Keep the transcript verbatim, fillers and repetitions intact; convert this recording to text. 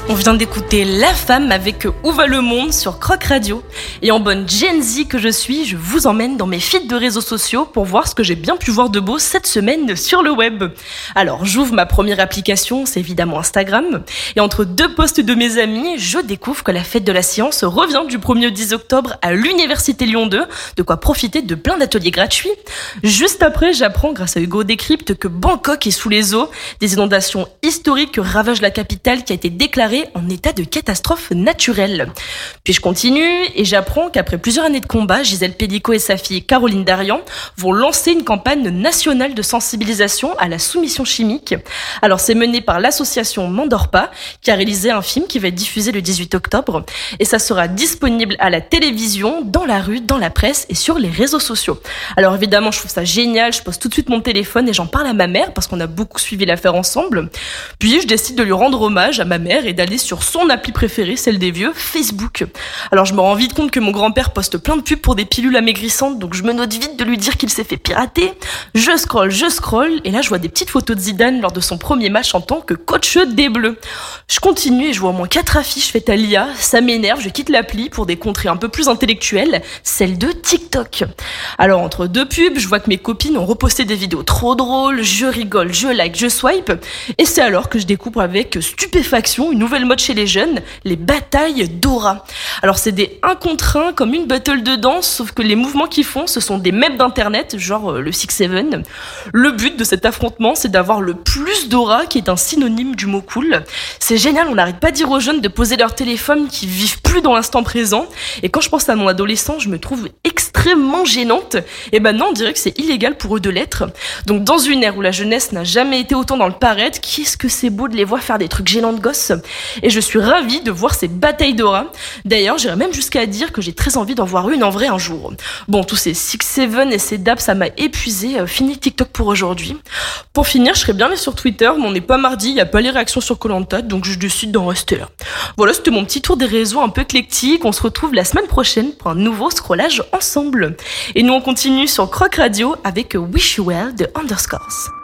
On vient d'écouter La Femme avec Où va le monde sur Croc Radio. Et en bonne Gen Z que je suis, je vous emmène dans mes feeds de réseaux sociaux pour voir ce que j'ai bien pu voir de beau cette semaine sur le web. Alors j'ouvre ma première application, c'est évidemment Instagram. Et entre deux posts de mes amis, je découvre que la fête de la science revient du premier au dix octobre à l'Université Lyon deux. De quoi profiter de plein d'ateliers gratuits. Juste après, j'apprends grâce à Hugo Décrypte que Bangkok est sous les eaux. Des inondations historiques ravagent la capitale qui a été déclarée en état de catastrophe naturelle. Puis je continue et j'apprends qu'après plusieurs années de combat, Gisèle Pélicaud et sa fille Caroline Darian vont lancer une campagne nationale de sensibilisation à la soumission chimique. Alors c'est mené par l'association M'endors pas qui a réalisé un film qui va être diffusé le dix-huit octobre et ça sera disponible à la télévision, dans la rue, dans la presse et sur les réseaux sociaux. Alors évidemment, je trouve ça génial, je pose tout de suite mon téléphone et j'en parle à ma mère parce qu'on a beaucoup suivi l'affaire ensemble. Puis je décide de lui rendre hommage à ma mère et d'aller sur son appli préférée, celle des vieux, Facebook. Alors je me rends vite compte que mon grand-père poste plein de pubs pour des pilules amaigrissantes, donc je me note vite de lui dire qu'il s'est fait pirater. Je scrolle, je scrolle, et là je vois des petites photos de Zidane lors de son premier match en tant que coach des Bleus. Je continue et je vois au moins quatre affiches faites à l'I A, ça m'énerve, je quitte l'appli pour des contrées un peu plus intellectuelles, celle de TikTok. Alors entre deux pubs, je vois que mes copines ont reposté des vidéos trop drôles, je rigole, je like, je swipe, et c'est alors que je découvre avec stupéfaction une nouvelle mode chez les jeunes, les batailles d'aura. Alors c'est des un contre un comme une battle de danse, sauf que les mouvements qu'ils font, ce sont des mèmes d'internet, genre euh, le six sept. Le but de cet affrontement, c'est d'avoir le plus d'aura, qui est un synonyme du mot cool. C'est génial, on n'arrête pas de dire aux jeunes de poser leur téléphone, qui vivent plus dans l'instant présent. Et quand je pense à mon adolescent, je me trouve extrêmement gênante. Et ben non, on dirait que c'est illégal pour eux de l'être. Donc dans une ère où la jeunesse n'a jamais été autant dans le paraître, qu'est-ce que c'est beau de les voir faire des trucs gênants de gosses. Et je suis ravie de voir ces batailles d'aura. D'ailleurs, j'irais même jusqu'à dire que j'ai très envie d'en voir une en vrai un jour. Bon, tous ces six sept et ces dabs, ça m'a épuisé. Fini TikTok pour aujourd'hui. Pour finir, je serais bien allée sur Twitter, mais on n'est pas mardi, il n'y a pas les réactions sur Koh Lanta, donc je décide d'en rester là. Voilà, c'était mon petit tour des réseaux un peu éclectique. On se retrouve la semaine prochaine pour un nouveau scrollage ensemble. Et nous, on continue sur Croc Radio avec Wish You Well de Underscores.